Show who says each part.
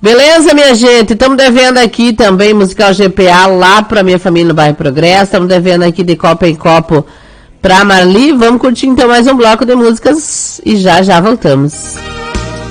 Speaker 1: Beleza, minha gente? Estamos devendo aqui também musical GPA lá pra minha família no bairro Progresso. Estamos devendo aqui de copo em copo pra Marli. Vamos curtir então mais um bloco de músicas e já voltamos.